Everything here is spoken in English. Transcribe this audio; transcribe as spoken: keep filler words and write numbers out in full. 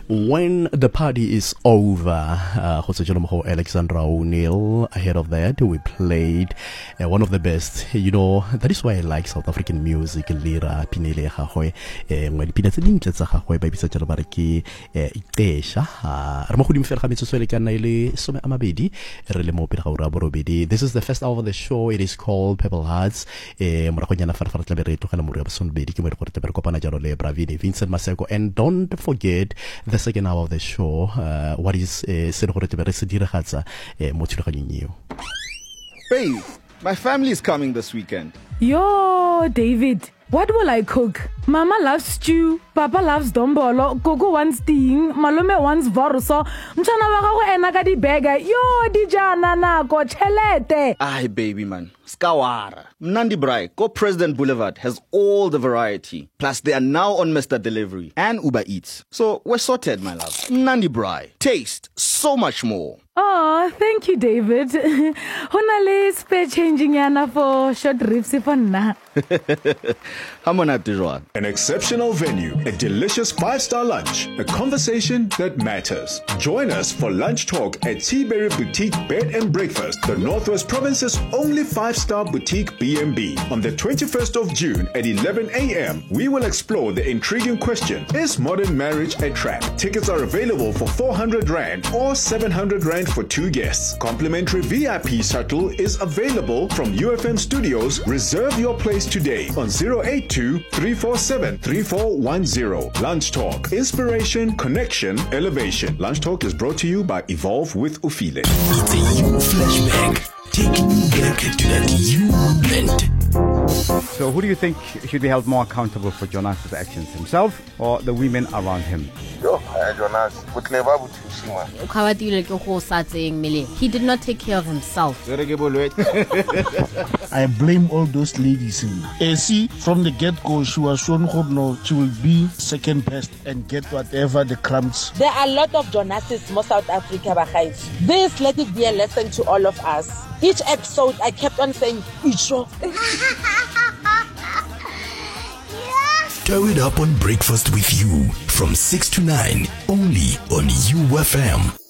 When the party is over, uh, Alexandra O'Neal. Ahead of that, we played uh, one of the best. You know, that is why I like South African music. Lira Pinele Hahoy, when Pinets Links Hahoy, baby such a baraki, Itesha, Ramahudim Ferhamitsu Solikanaili, Some Amabidi, Relemo Pirabidi. This is the first hour of the show. It is called Pebble Hearts. Marakonyana Farfaratlabere to Halamurason Bedi, Copana Jarole, Bravini, Vincent Maseko, and don't forget the second hour of the show. Uh, what is Serhore Babe, my family is coming this weekend. Yo, David, what will I cook? Mama loves stew, Papa loves dombolo, Gogo wants ting, Malome wants vorso, Mchana wako enagadi bega, yo dijana na go chelete. Aye, baby man, Skawara. Mnandi Brai, Go President Boulevard has all the variety. Plus, they are now on Mister Delivery and Uber Eats. So, we're sorted, my love. Mnandi Brai. Taste so much more. Oh, thank you, David. Honale spare changing yana for short ribs for na. An exceptional venue, a delicious five-star lunch, a conversation that matters. Join us for lunch talk at Seaberry Boutique Bed and Breakfast, the Northwest Province's only five-star boutique B and B. On the twenty-first of June at eleven a m, we will explore the intriguing question, is modern marriage a trap? Tickets are available for four hundred rand or seven hundred rand for two guests. Complimentary V I P shuttle is available from U F M Studios. Reserve your place today on zero eight two, three four seven, three four one zero. Lunch Talk. Inspiration, connection, elevation. Lunch Talk is brought to you by Evolve with Ufile. It's a you flashback. Taking you back to that you moment. So who do you think should be held more accountable for Jonas's actions, himself or the women around him? Yo, Jonas, he did not take care of himself. I blame all those ladies. A C from the get-go, she was shown no, she will be second best and get whatever the crumbs. There are a lot of Jonases in South Africa, Bahai. This let it be a lesson to all of us. Each episode, I kept on saying, Icho. Throw it up on Breakfast with You from six to nine, only on U F M.